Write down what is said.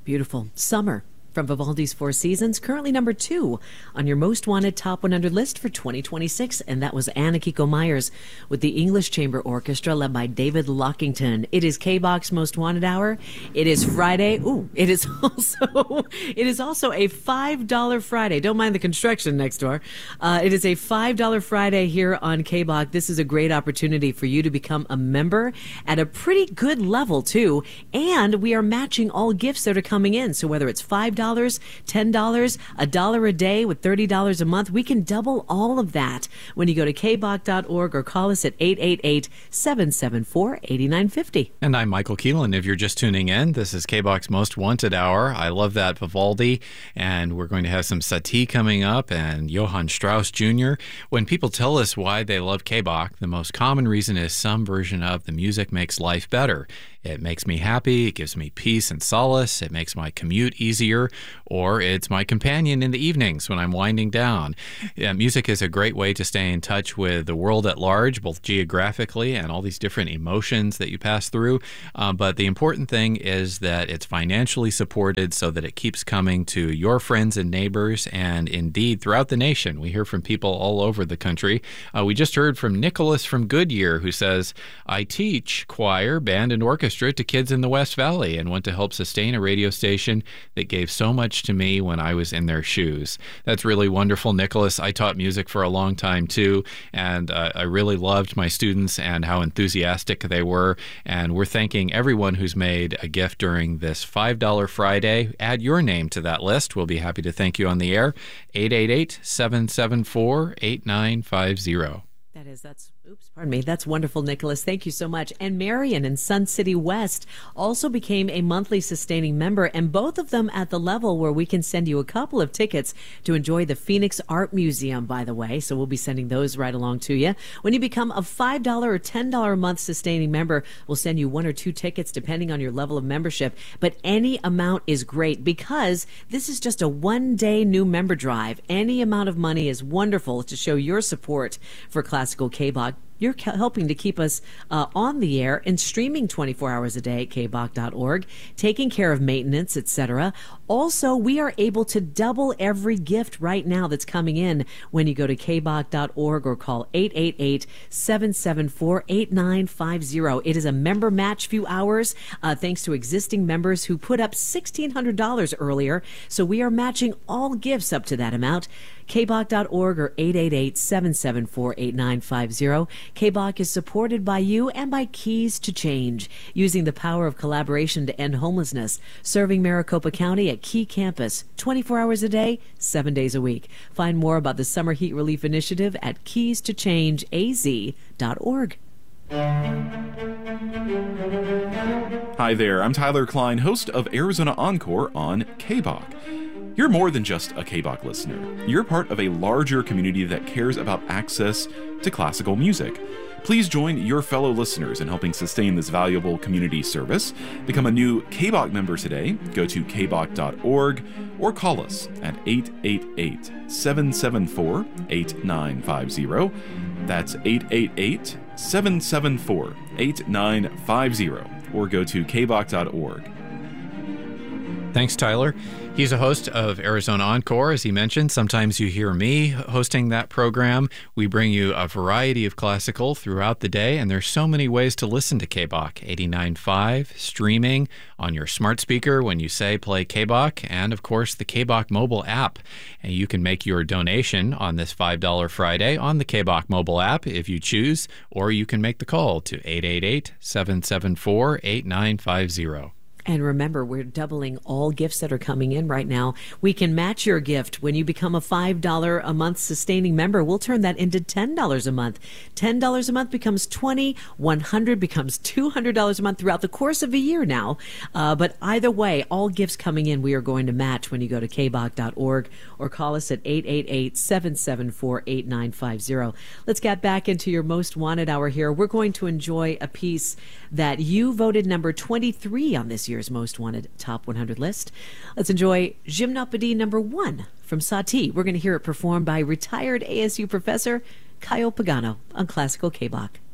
Beautiful. Summer from Vivaldi's Four Seasons, currently number 2 on your Most Wanted Top 100 list for 2026. And that was Anna Kiko Myers with the English Chamber Orchestra led by David Lockington. It is K-Box Most Wanted Hour. It is Friday. Ooh, it is also a $5 Friday. Don't mind the construction next door. It is a $5 Friday here on K-Box. This is a great opportunity for you to become a member at a pretty good level, too. And we are matching all gifts that are coming in. So whether it's $5, $10, $1 a day with $30 a month, we can double all of that when you go to kbach.org or call us at 888-774-8950. And I'm Michael Keelan. If you're just tuning in, this is K-Box Most Wanted Hour. I love that Vivaldi, and we're going to have some Satie coming up and Johann Strauss Jr. When people tell us why they love K-Box, the most common reason is some version of the music makes life better. It makes me happy, it gives me peace and solace, it makes my commute easier, or it's my companion in the evenings when I'm winding down. Music is a great way to stay in touch with the world at large, both geographically and all these different emotions that you pass through. But the important thing is that it's financially supported so that it keeps coming to your friends and neighbors, and indeed throughout the nation. We hear from people all over the country. We just heard from Nicholas from Goodyear, who says, I teach choir, band, and orchestra to kids in the West Valley and want to help sustain a radio station that gave so much to me when I was in their shoes. That's really wonderful, Nicholas. I taught music for a long time, too, and I really loved my students and how enthusiastic they were, and we're thanking everyone who's made a gift during this $5 Friday. Add your name to that list. We'll be happy to thank you on the air. 888-774-8950. That's wonderful, Nicholas. Thank you so much. And Marion in Sun City West also became a monthly sustaining member, and both of them at the level where we can send you a couple of tickets to enjoy the Phoenix Art Museum, by the way. So we'll be sending those right along to you. When you become a $5 or $10 a month sustaining member, we'll send you 1 or 2 tickets depending on your level of membership. But any amount is great because this is just a one-day new member drive. Any amount of money is wonderful to show your support for Classical K-Bach. You're helping to keep us on the air and streaming 24 hours a day at kbach.org, taking care of maintenance, etc. Also, we are able to double every gift right now that's coming in when you go to kbach.org or call 888-774-8950. It is a member match few hours thanks to existing members who put up $1,600 earlier. So we are matching all gifts up to that amount. kbach.org or 888-774-8950. K-Bach is supported by you and by Keys to Change, using the power of collaboration to end homelessness, serving Maricopa County at Key Campus 24 hours a day, 7 days a week. Find more about the Summer Heat Relief Initiative at keystoChangeaz.org. Hi there, I'm Tyler Klein, host of Arizona Encore on K-Bach. You're more than just a K-Bach listener. You're part of a larger community that cares about access to classical music. Please join your fellow listeners in helping sustain this valuable community service. Become a new K-Bach member today. Go to kbach.org or call us at 888-774-8950. That's 888-774-8950. Or go to kbach.org. Thanks, Tyler. He's a host of Arizona Encore, as he mentioned. Sometimes you hear me hosting that program. We bring you a variety of classical throughout the day, and there's so many ways to listen to K-Bach. 89.5, streaming on your smart speaker when you say play K-Bach, and of course the K-Bach mobile app. And you can make your donation on this $5 Friday on the K-Bach mobile app if you choose, or you can make the call to 888-774-8950. And remember, we're doubling all gifts that are coming in right now. We can match your gift. When you become a $5 a month sustaining member, we'll turn that into $10 a month. $10 a month becomes $20, $100 becomes $200 a month throughout the course of a year now. But either way, all gifts coming in, we are going to match when you go to kbach.org or call us at 888-774-8950. Let's get back into your Most Wanted Hour here. We're going to enjoy a piece that you voted number 23 on this year's Most Wanted Top 100 list. Let's enjoy Gymnopédie number 1 from Satie. We're going to hear it performed by retired ASU professor Caio Pagano on Classical K-Bach.